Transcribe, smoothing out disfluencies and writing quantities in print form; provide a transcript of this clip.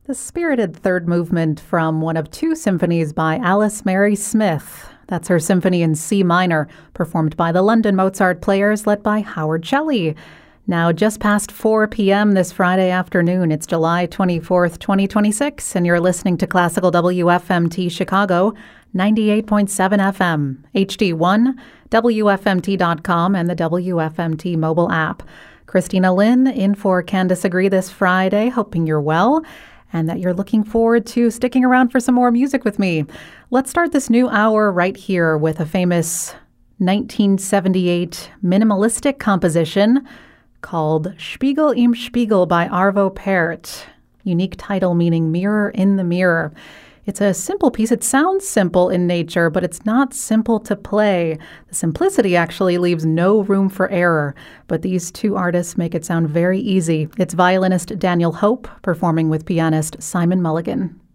The spirited third movement from one of two symphonies by Alice Mary Smith. That's her symphony in C minor, performed by the London Mozart Players, led by Howard Shelley. Now, just past 4 p.m. this Friday afternoon, it's July 24th, 2026, and you're listening to Classical WFMT Chicago, 98.7 FM, HD1, WFMT.com, and the WFMT mobile app. Christina Lynn in for Candice Agree this Friday, hoping you're well and that you're looking forward to sticking around for some more music with me. Let's start this new hour right here with a famous 1978 minimalistic composition called Spiegel im Spiegel by Arvo Pärt. Unique title meaning Mirror in the Mirror. It's a simple piece. It sounds simple in nature, but it's not simple to play. The simplicity actually leaves no room for error, but these two artists make it sound very easy. It's violinist Daniel Hope performing with pianist Simon Mulligan.